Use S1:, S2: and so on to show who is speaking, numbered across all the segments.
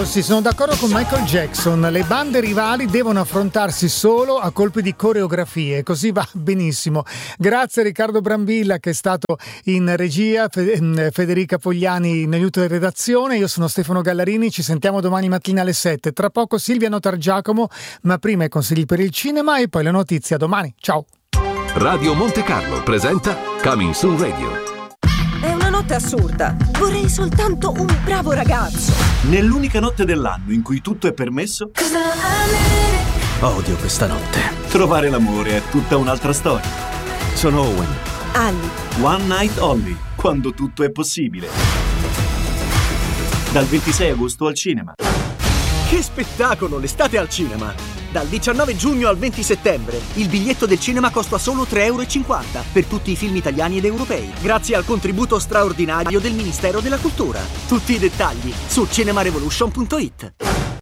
S1: Sì, sono d'accordo con Michael Jackson, le bande rivali devono affrontarsi solo a colpi di coreografie, così va benissimo. Grazie a Riccardo Brambilla che è stato in regia, Federica Pogliani in aiuto di redazione, io sono Stefano Gallarini, ci sentiamo domani mattina alle 7, tra poco Silvia Notargiacomo, ma prima i consigli per il cinema e poi le notizie. A domani, ciao!
S2: Radio Monte Carlo presenta Coming Soon Radio.
S3: È una notte assurda. Vorrei soltanto un bravo ragazzo.
S4: Nell'unica notte dell'anno in cui tutto è permesso. Odio questa notte. Trovare l'amore è tutta un'altra storia. Sono Owen.
S3: Ali.
S4: One Night Only, quando tutto è possibile. Dal 26 agosto al cinema.
S5: Che spettacolo, l'estate al cinema! Dal 19 giugno al 20 settembre il biglietto del cinema costa solo €3,50 per tutti i film italiani ed europei, grazie al contributo straordinario del Ministero della Cultura. Tutti i dettagli su cinemarevolution.it.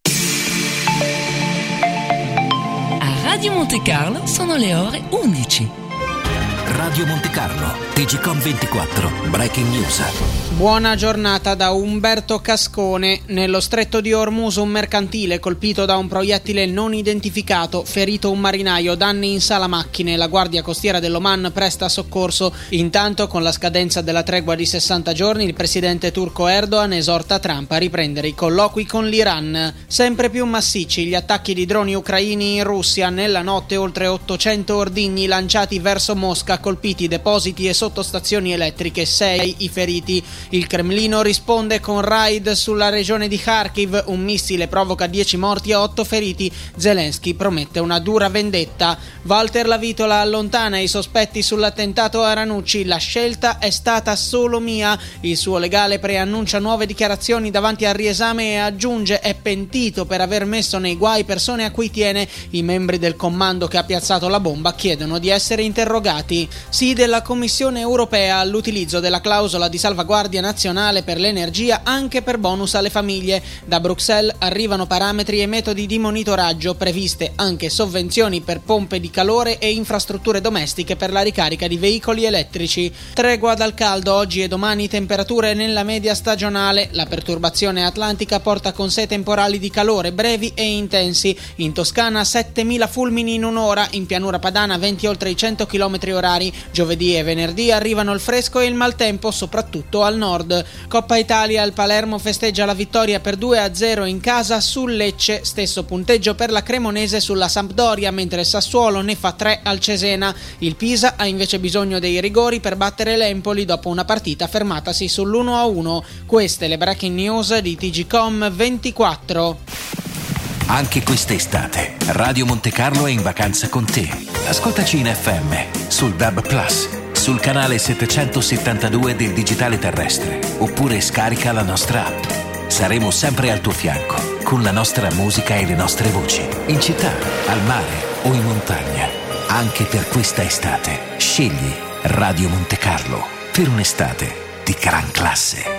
S6: A Radio Monte Carlo sono le ore 11.
S7: Radio Monte Carlo, TGcom 24, Breaking News.
S8: Buona giornata da Umberto Cascone. Nello stretto di Hormuz un mercantile colpito da un proiettile non identificato, ferito un marinaio, danni in sala macchine. La Guardia Costiera dell'Oman presta soccorso. Intanto, con la scadenza della tregua di 60 giorni, il presidente turco Erdogan esorta Trump a riprendere i colloqui con l'Iran. Sempre più massicci gli attacchi di droni ucraini in Russia. Nella notte oltre 800 ordigni lanciati verso Mosca, colpiti depositi e sottostazioni elettriche, 6 i feriti. Il Cremlino risponde con raid sulla regione di Kharkiv, un missile provoca 10 morti e 8 feriti. Zelensky promette una dura vendetta. Walter Lavitola allontana i sospetti sull'attentato a Ranucci, la scelta è stata solo mia. Il suo legale preannuncia nuove dichiarazioni davanti al riesame e aggiunge è pentito per aver messo nei guai persone a cui tiene. I membri del comando che ha piazzato la bomba chiedono di essere interrogati. Sì della Commissione europea all'utilizzo della clausola di salvaguardia nazionale per l'energia anche per bonus alle famiglie. Da Bruxelles arrivano parametri e metodi di monitoraggio, previste anche sovvenzioni per pompe di calore e infrastrutture domestiche per la ricarica di veicoli elettrici. Tregua dal caldo, oggi e domani temperature nella media stagionale. La perturbazione atlantica porta con sé temporali di calore brevi e intensi. In Toscana 7.000 fulmini in un'ora, in pianura padana venti oltre i 100 km/h. Giovedì e venerdì arrivano il fresco e il maltempo, soprattutto al nord. Coppa Italia, il Palermo festeggia la vittoria per 2-0 in casa sul Lecce, stesso punteggio per la Cremonese sulla Sampdoria, mentre Sassuolo ne fa 3 al Cesena. Il Pisa ha invece bisogno dei rigori per battere l'Empoli dopo una partita fermatasi sull'1-1. Queste le breaking news di TGcom 24.
S7: Anche quest'estate Radio Monte Carlo è in vacanza con te. Ascoltaci in FM, sul DAB+, sul canale 772 del digitale terrestre, oppure scarica la nostra app. Saremo sempre al tuo fianco, con la nostra musica e le nostre voci, in città, al mare o in montagna. Anche per questa estate, scegli Radio Monte Carlo per un'estate di gran classe.